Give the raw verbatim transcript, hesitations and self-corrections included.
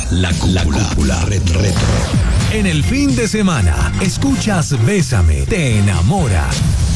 La cúpula, la cúpula ret- retro. En el fin de semana, escuchas Bésame, te enamora.